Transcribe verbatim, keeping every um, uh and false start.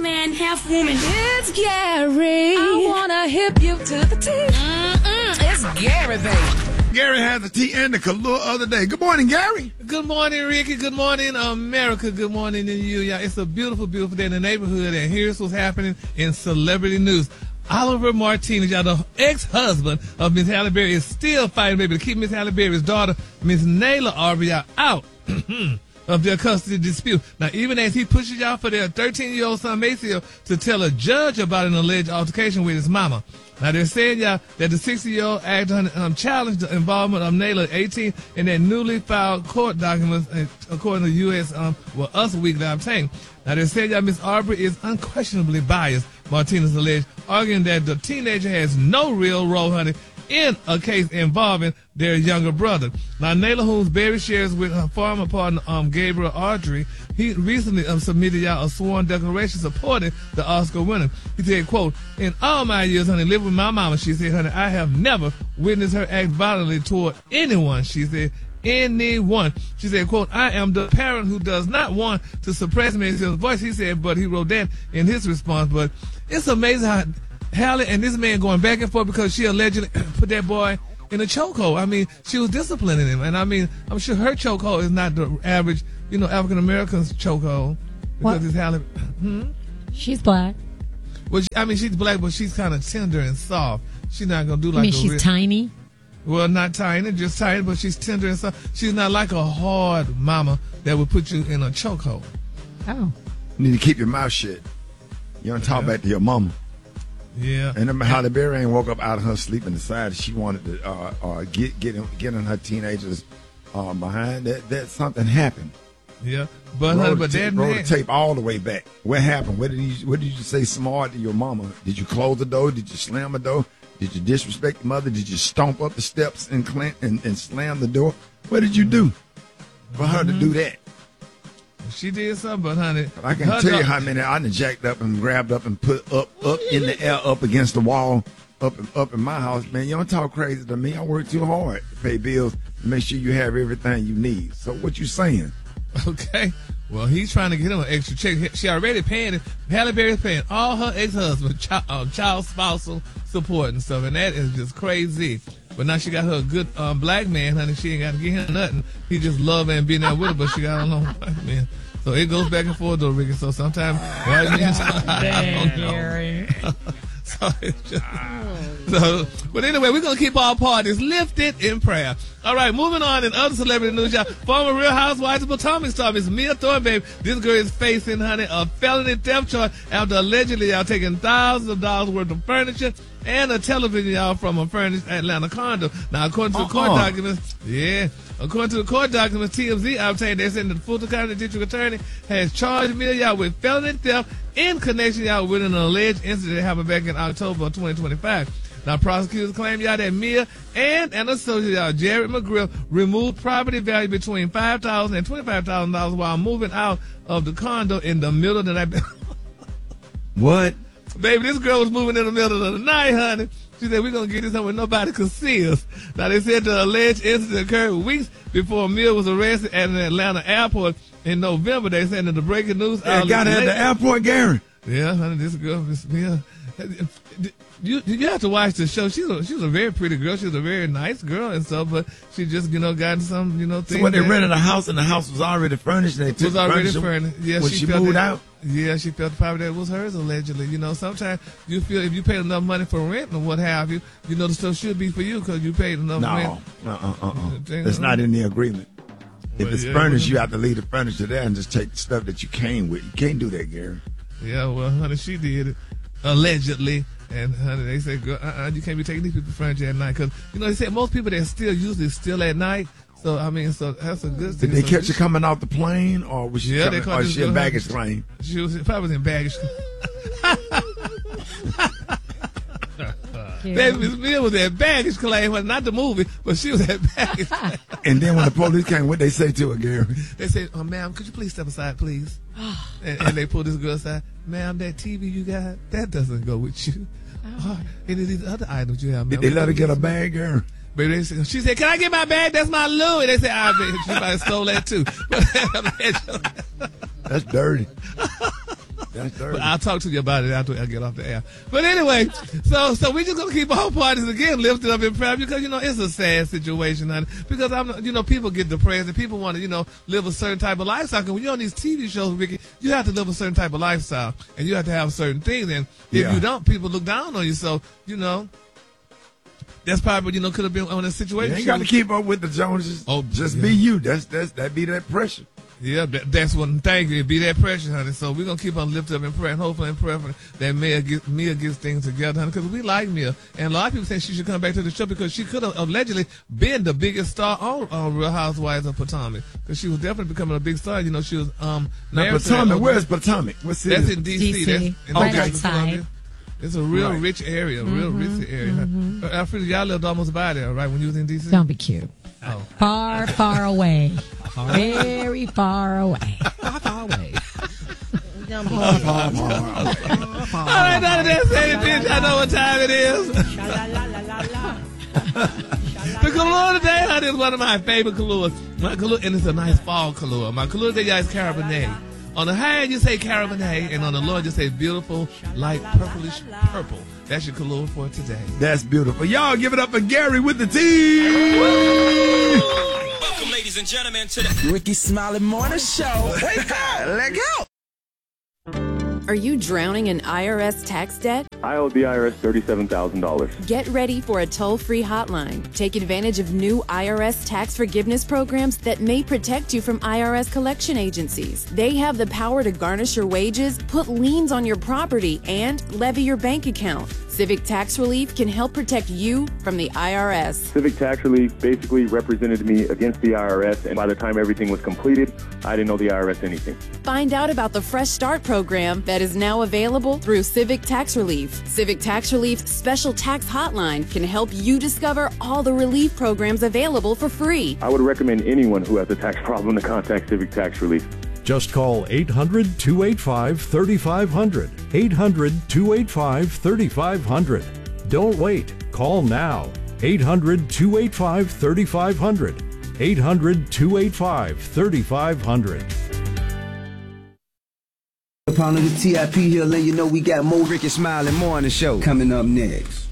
man, half woman. It's Gary. I wanna hip you to the T. Mm-mm, it's Gary, baby. Gary had the tea and the Kahlua other day. Good morning, Gary. Good morning, Ricky. Good morning, America. Good morning to you. Yeah, it's a beautiful, beautiful day in the neighborhood, and here's what's happening in celebrity news. Oliver Martinez, y'all, the ex-husband of Miss Halle Berry, is still fighting, baby, to keep Miss Halle Berry's daughter, Miss Nayla Arbery, out of their custody dispute. Now, even as he pushes y'all for their thirteen-year-old son, Maceo, to tell a judge about an alleged altercation with his mama. Now, they're saying, y'all, that the sixty-year-old actor um, challenged the involvement of Nayla, eighteen, in their newly filed court documents, uh, according to U S Um, well, Us Weekly obtained. Now, they're saying, y'all, Miss Arbery is unquestionably biased, Martinez alleged, arguing that the teenager has no real role, honey, in a case involving their younger brother. Now, Nayla, whose Berry shares with her former partner, um, Gabriel Audrey, he recently um, submitted y'all a sworn declaration supporting the Oscar winner. He said, quote, "In all my years, honey, living with my mama," she said, "honey, I have never witnessed her act violently toward anyone," she said. Anyone. She said, quote, "I am the parent who does not want to suppress Mac's voice," he said, but he wrote that in his response. But it's amazing how Halle and this man going back and forth because she allegedly put that boy in a chokehold. I mean, she was disciplining him. And I mean, I'm sure her chokehold is not the average, you know, African American's chokehold. Because what? It's Halle. Hmm? She's black. Well, she, I mean, she's black, but she's kind of tender and soft. She's not going to do like I mean, a she's real, tiny? Well, not tiny, just tiny, but she's tender and soft. She's not like a hard mama that would put you in a chokehold. Oh. You need to keep your mouth shut. You don't talk Yeah. back to your mama. Yeah. And then Halle Berry ain't woke up out of her sleep and decided she wanted to uh, uh, get get in, get in her teenagers uh, behind. That that something happened. Yeah, but roll honey, the but ta- that roll man, the tape all the way back. What happened? What did you What did you say smart to your mama? Did you close the door? Did you slam the door? Did you disrespect the mother? Did you stomp up the steps and clan- and, and slam the door? What did you do for her Mm-hmm. to do that? she did something, but honey, I can her tell you dog- how many I done jacked up and grabbed up and put up up in the air, up against the wall, up up in my house. Man, you don't talk crazy to me. I work too hard to pay bills to make sure you have everything you need. So what you saying? Okay. Well, he's trying to get him an extra check. She already paying it. Halle Berry's paying all her ex-husband child, uh, child spousal support and stuff, and that is just crazy. But now she got her a good um, black man, honey. She ain't got to get him nothing. He just love her and being there with her, but she got a long black man. So it goes back and forth, though, Ricky. So sometimes, white men, I don't know. So, it's just, so, but anyway, we're going to keep our parties lifted in prayer. All right, moving on in other celebrity news, y'all. Former Real Housewives of Potomac star Miss Mia Thorne, babe. This girl is facing, honey, a felony theft charge after allegedly y'all taking thousands of dollars worth of furniture and a television, y'all, from a furnished Atlanta condo. Now, according to the court Uh-uh. documents, yeah, according to the court documents, T M Z obtained, they said that the Fulton County District Attorney has charged Mia, y'all, with felony theft in connection, y'all, with an alleged incident that happened back in October of twenty twenty-five. Now, prosecutors claim, y'all, that Mia and an associate, y'all, Jared McGrill, removed property value between five thousand dollars and twenty-five thousand dollars while moving out of the condo in the middle of the night. What? Baby, this girl was moving in the middle of the night, honey. She said, we're going to get this home where nobody could see us. Now, they said the alleged incident occurred weeks before Mia was arrested at an Atlanta airport in November. They said in the breaking news. Hey, got her at the airport, Gary. Yeah, honey, this girl, Miss Mia. You you have to watch the show. She's a, she was a very pretty girl. She was a very nice girl and stuff, but she just, you know, got some, you know, things. So when they that rented a house and the house was already furnished, and they took was already the furniture furnished. Yeah, when she, she felt moved that, out. Yeah, she felt the property that was hers allegedly. You know, sometimes you feel if you paid enough money for rent or what have you, you know the stuff should be for you because you paid enough No, rent. uh, uh, uh, uh. Thing- That's not in the agreement. If Well, it's yeah, furnished, it you have to leave the furniture there and just take the stuff that you came with. You can't do that, Gary. Yeah, well, honey, she did it allegedly. And honey, they said, girl, uh-uh, you can't be taking these people's furniture at night because you know they said most people that still usually still at night. So I mean, so that's a good thing. Did they So catch she- her coming off the plane, or was she Yeah, coming, they caught or this was she a girl- baggage claim? She was probably in baggage. Baby, Miss Mia was at baggage claim, well, not the movie, but she was at baggage claim. And then when the police came, what they say to her, Gary? They said, oh, ma'am, could you please step aside, please? and, and they pulled this girl aside. Ma'am, that T V you got, that doesn't go with you. Oh, any of these other items you have, ma'am. Did they let her get a bag, Gary? Baby, they said, she said, can I get my bag? That's my Louis. They said, I bet she might have stole that too. That's dirty. That's dirty. But I'll talk to you about it after I get off the air. But anyway, so so we just gonna keep all parties again lifted up in prayer because you know it's a sad situation, honey. Because I'm, you know, people get depressed and people want to, you know, live a certain type of lifestyle. Because when you're on these T V shows, Ricky, you have to live a certain type of lifestyle and you have to have certain things. And if Yeah. you don't, people look down on you. So you know. That's probably, you know, could have been on a situation. You ain't got to keep up with the Joneses. Oh, just yeah. be you. That's that's that be that pressure. Yeah, that, that's one thing. It be that pressure, honey. So we're going to keep on lifting up in prayer and hopefully in prayer that Mia, get, Mia gets things together, honey, because we like Mia. And a lot of people say she should come back to the show because she could have allegedly been the biggest star on, on Real Housewives of Potomac because she was definitely becoming a big star. You know, she was um, Now, married to Potomac, that- where's Potomac? What's it? That's in D C. D C. That's in Right the outside. Columbia. It's a real Right. rich area, real rich area. Mm-hmm. Uh, Alfreda, y'all lived almost by there, right, when you was in D C? Don't be cute. Oh. Far, far away. Very far away. Far, far away. All right, now that that's anything, I know what time it is. The Kahlua today, honey, is one of my favorite Kahluas. My Kahlua, and it's a nice fall Kahlua. My Kahlua today is Cabernet. On the high end, you say Cabernet, and on the low end, you say beautiful, light purplish purple. That's your Kahlua for today. That's beautiful. Y'all give it up for Gary with the T. Welcome, ladies and gentlemen, to the Ricky Smiley Morning Show. Wake up! Let go! Are you drowning in I R S tax debt? I owe the I R S thirty-seven thousand dollars. Get ready for a toll-free hotline. Take advantage of new I R S tax forgiveness programs that may protect you from I R S collection agencies. They have the power to garnish your wages, put liens on your property, and levy your bank account. Civic Tax Relief can help protect you from the I R S. Civic Tax Relief basically represented me against the I R S, and by the time everything was completed, I didn't owe the I R S anything. Find out about the Fresh Start program that is now available through Civic Tax Relief. Civic Tax Relief's special tax hotline can help you discover all the relief programs available for free. I would recommend anyone who has a tax problem to contact Civic Tax Relief. Just call eight hundred, two eight five, three five zero zero. eight hundred, two eight five, three five zero zero. Don't wait. Call now. eight hundred, two eight five, three five zero zero. eight hundred, two eight five, three five zero zero. Upon the T I P here, letting you know we got more Ricky Smiley Morning Show. coming up next.